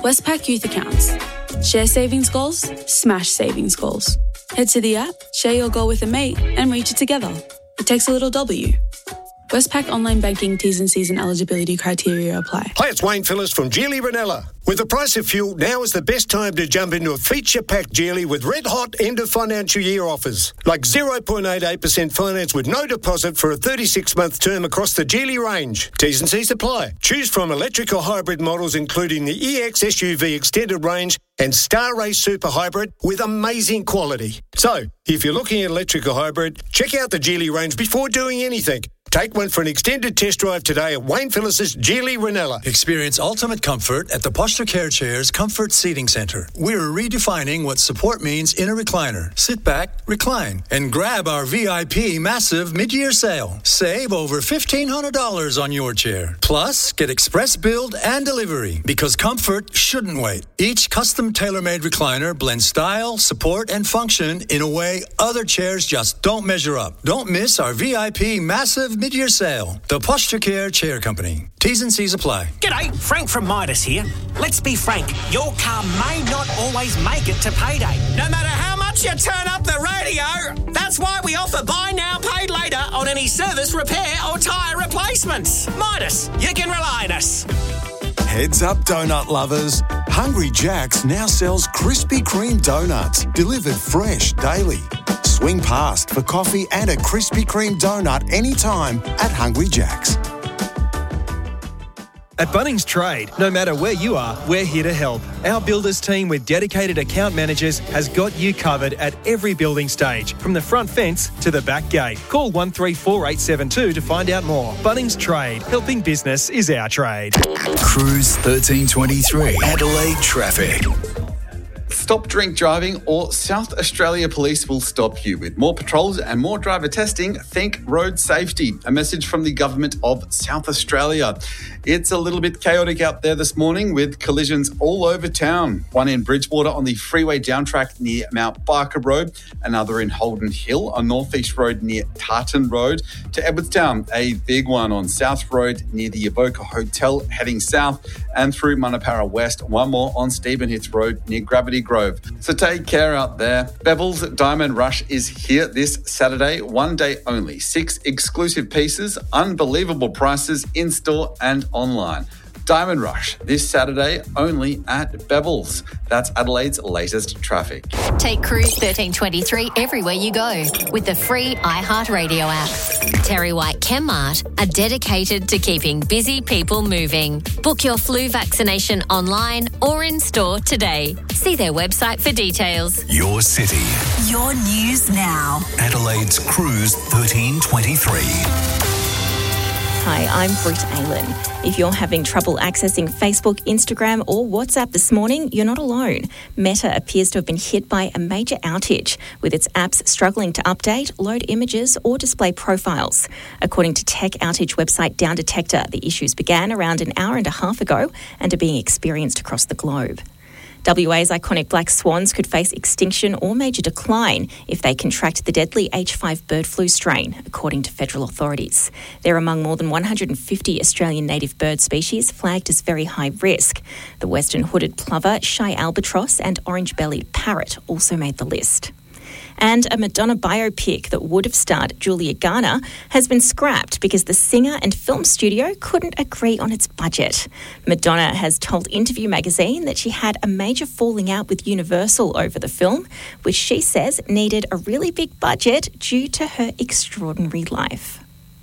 Westpac Youth Accounts. Share savings goals, smash savings goals. Head to the app, share your goal with a mate, and reach it together. It takes a little W. Westpac Online Banking T's and C's and eligibility criteria apply. Hi, it's Wayne Phillips from Geely Ranella. With the price of fuel, now is the best time to jump into a feature-packed Geely with red-hot end-of-financial-year offers. Like 0.88% finance with no deposit for a 36-month term across the Geely range. T's and C's apply. Choose from electric or hybrid models including the EX SUV Extended Range and Star Race Super Hybrid with amazing quality. So, if you're looking at electric or hybrid, check out the Geely range before doing anything. Take one for an extended test drive today at Wayne Phillips' Geely Ranella. Experience ultimate comfort at the Posture Care Chairs Comfort Seating Centre. We're redefining what support means in a recliner. Sit back, recline, and grab our VIP massive mid-year sale. Save over $1,500 on your chair. Plus, get express build and delivery because comfort shouldn't wait. Each custom tailor-made recliner blends style, support, and function in a way other chairs just don't measure up. Don't miss our VIP massive mid-year sale. The Posture Care Chair Company. T's and C's apply. G'day, Frank from Midas here. Let's be frank, your car may not always make it to payday. No matter how much you turn up the radio, that's why we offer buy now, pay later on any service, repair or tyre replacements. Midas, you can rely on us. Heads up, donut lovers. Hungry Jack's now sells Krispy Kreme donuts, delivered fresh daily. Swing past for coffee and a Krispy Kreme donut anytime at Hungry Jack's. At Bunnings Trade, no matter where you are, we're here to help. Our builders team with dedicated account managers has got you covered at every building stage, from the front fence to the back gate. Call 134872 to find out more. Bunnings Trade, helping business is our trade. Cruise 1323, Adelaide traffic. Stop drink driving or South Australia Police will stop you. With more patrols and more driver testing, think road safety. A message from the Government of South Australia. It's a little bit chaotic out there this morning with collisions all over town. One in Bridgewater on the freeway downtrack near Mount Barker Road, another in Holden Hill on North East Road near Tartan Road, to Edwardstown, a big one on South Road near the Avoca Hotel heading south, and through Manapara West, one more on Stevenhithe Road near Gravity Grove. So take care out there. Bevil's Diamond Rush is here this Saturday, one day only. 6 exclusive pieces, unbelievable prices in-store and online. Diamond Rush this Saturday only at Bevil's. That's Adelaide's latest traffic. Take Cruise 1323 everywhere you go with the free iHeartRadio app. Terry White Chemmart are dedicated to keeping busy people moving. Book your flu vaccination online or in store today. See their website for details. Your city. Your news now. Adelaide's Cruise 1323. Hi, I'm Britt Aylan. If you're having trouble accessing Facebook, Instagram or WhatsApp this morning, you're not alone. Meta appears to have been hit by a major outage, with its apps struggling to update, load images or display profiles. According to tech outage website Down Detector, the issues began around an hour and a half ago and are being experienced across the globe. WA's iconic black swans could face extinction or major decline if they contract the deadly H5 bird flu strain, according to federal authorities. They're among more than 150 Australian native bird species flagged as very high risk. The western hooded plover, shy albatross and orange-bellied parrot also made the list. And a Madonna biopic that would have starred Julia Garner has been scrapped because the singer and film studio couldn't agree on its budget. Madonna has told Interview magazine that she had a major falling out with Universal over the film, which she says needed a really big budget due to her extraordinary life.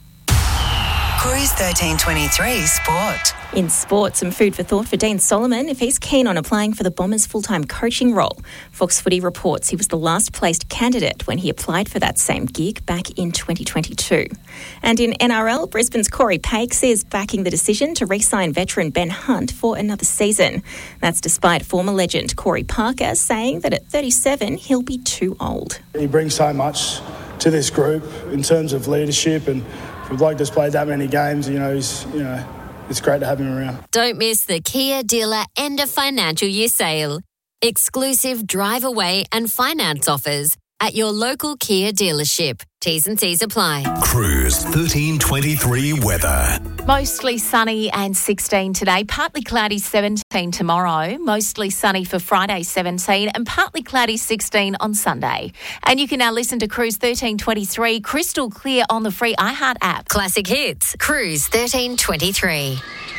Cruise 1323 Sport. In sport, some food for thought for Dean Solomon if he's keen on applying for the Bombers' full-time coaching role. Fox Footy reports he was the last-placed candidate when he applied for that same gig back in 2022. And in NRL, Brisbane's Corey Pakes is backing the decision to re-sign veteran Ben Hunt for another season. That's despite former legend Corey Parker saying that at 37 he'll be too old. He brings so much to this group in terms of leadership, and for a bloke that's played that many games, it's great to have him around. Don't miss the Kia Dealer End of Financial Year sale. Exclusive drive away and finance offers at your local Kia dealership. T's and C's apply. Cruise 1323 weather. Mostly sunny and 16 today, partly cloudy 17 tomorrow, mostly sunny for Friday 17 and partly cloudy 16 on Sunday. And you can now listen to Cruise 1323 crystal clear on the free iHeart app. Classic hits, Cruise 1323.